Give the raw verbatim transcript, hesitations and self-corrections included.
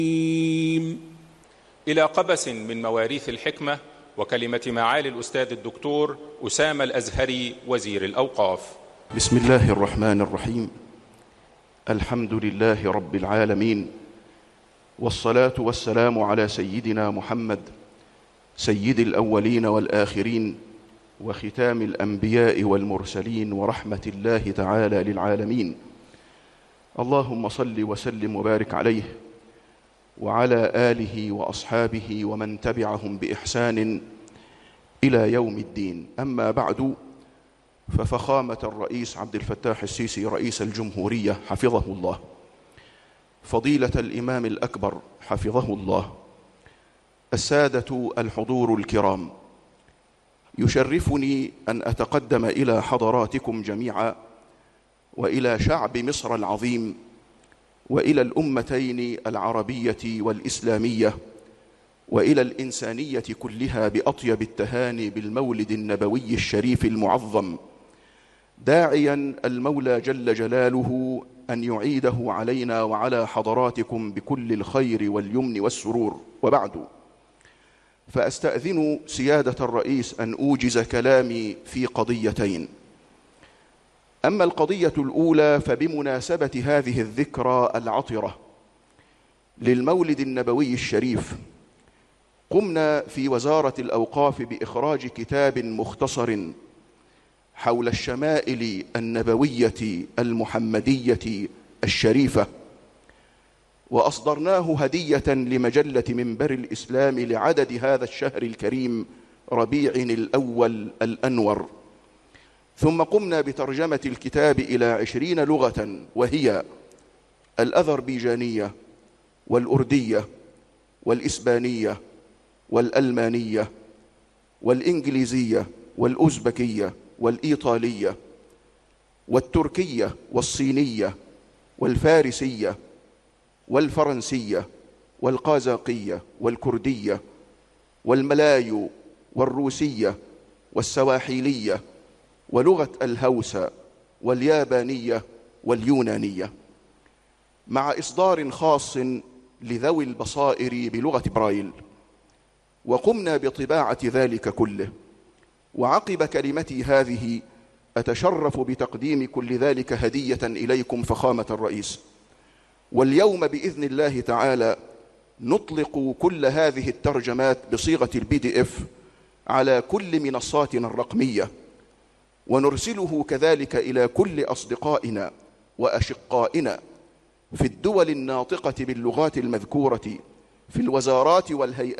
إلى قبس من مواريث الحكمة وكلمة معالي الأستاذ الدكتور أسامة الأزهري وزير الأوقاف. بسم الله الرحمن الرحيم. الحمد لله رب العالمين، والصلاة والسلام على سيدنا محمد سيد الأولين والآخرين وختام الأنبياء والمرسلين ورحمة الله تعالى للعالمين. اللهم صل وسلم وبارك عليه وعلى آله وأصحابه ومن تبعهم بإحسان إلى يوم الدين. أما بعد، ففخامة الرئيس عبد الفتاح السيسي رئيس الجمهورية حفظه الله، فضيلة الإمام الأكبر حفظه الله، السادة الحضور الكرام، يشرفني أن أتقدم إلى حضراتكم جميعا وإلى شعب مصر العظيم وإلى الأمتين العربية والإسلامية وإلى الإنسانية كلها بأطيب التهاني بالمولد النبوي الشريف المعظم، داعيا المولى جل جلاله أن يعيده علينا وعلى حضراتكم بكل الخير واليمن والسرور. وبعد، فأستأذن سيادة الرئيس أن أوجز كلامي في قضيتين. أما القضية الأولى فبمناسبة هذه الذكرى العطرة للمولد النبوي الشريف، قمنا في وزارة الأوقاف بإخراج كتاب مختصر حول الشمائل النبوية المحمدية الشريفة، وأصدرناه هدية لمجلة منبر الإسلام لعدد هذا الشهر الكريم ربيع الأول الأنور. ثم قمنا بترجمة الكتاب إلى عشرين لغة، وهي الأذربيجانية والأردية والإسبانية والألمانية والإنجليزية والأوزبكية والإيطالية والتركية والصينية والفارسية والفرنسية والقازاقية والكردية والملايو والروسية والسواحيلية ولغة الهوسة واليابانية واليونانية، مع إصدار خاص لذوي البصائر بلغة برايل. وقمنا بطباعة ذلك كله. وعقب كلمتي هذه أتشرف بتقديم كل ذلك هدية إليكم فخامة الرئيس. واليوم بإذن الله تعالى نطلق كل هذه الترجمات بصيغة البي دي إف على كل منصاتنا الرقمية، ونرسله كذلك إلى كل أصدقائنا وأشقائنا في الدول الناطقة باللغات المذكورة في الوزارات والهيئات